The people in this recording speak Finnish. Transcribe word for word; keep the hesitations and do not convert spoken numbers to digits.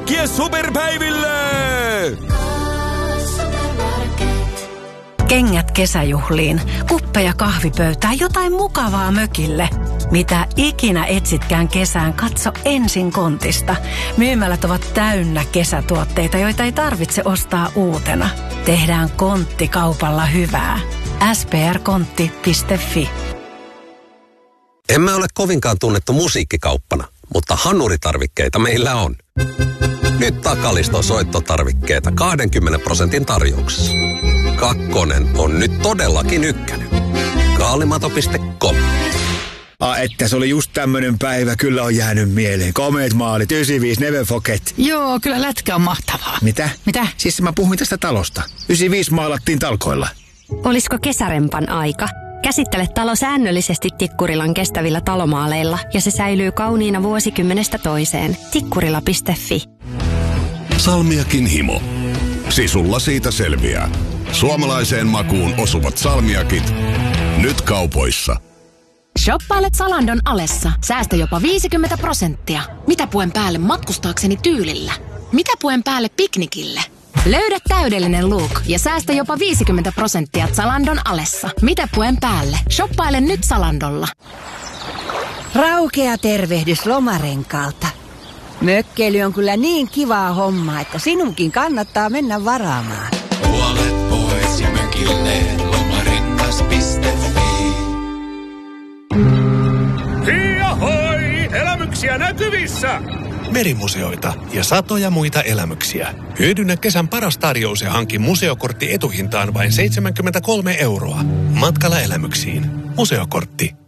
äkkiä superpäiville! Kengät kesäjuhliin, kuppeja kahvipöytään, jotain mukavaa mökille. Mitä ikinä etsitkään kesään, katso ensin Kontista. Myymälät ovat täynnä kesätuotteita, joita ei tarvitse ostaa uutena. Tehdään Kontti kaupalla hyvää. s p r kontti piste f i. Emme ole kovinkaan tunnettu musiikkikauppana, mutta hanuritarvikkeita meillä on. Nyt Takaliston soittotarvikkeita kaksikymmentä prosentin tarjouksessa. Kakkonen on nyt todellakin ykkönen. Kaalimato piste com. Ah, että se oli just tämmönen päivä, kyllä on jäänyt mieleen. Komeet maalit, yhdeksänkymmentäviisi, never forget. Joo, kyllä lätkä on mahtavaa. Mitä? Mitä? Siis mä puhuin tästä talosta. yhdeksänkymmentäviisi maalattiin talkoilla. Olisiko kesärempan aika? Käsittele talo säännöllisesti Tikkurilan kestävillä talomaaleilla ja se säilyy kauniina vuosikymmenestä toiseen. Tikkurila piste f i. Salmiakin himo. Sisulla siitä selviää. Suomalaiseen makuun osuvat salmiakit. Nyt kaupoissa. Shoppailet Zalandon alessa. Säästä jopa viisikymmentä prosenttia. Mitä puen päälle matkustaakseni tyylillä? Mitä puen päälle piknikille? Löydä täydellinen look ja säästä jopa viisikymmentä prosenttia Zalandon alessa. Mitä puen päälle? Shoppaile nyt Zalandolla. Raukea tervehdys Lomarenkaalta. Mökkeily on kyllä niin kivaa hommaa, että sinunkin kannattaa mennä varaamaan. Huolet pois ja mökille lomarengas piste fi. Hiahoi! Elämyksiä näkyvissä! Merimuseoita ja satoja muita elämyksiä. Hyödynnä kesän paras tarjous ja hanki museokortti etuhintaan vain seitsemänkymmentäkolme euroa. Matkalla elämyksiin. Museokortti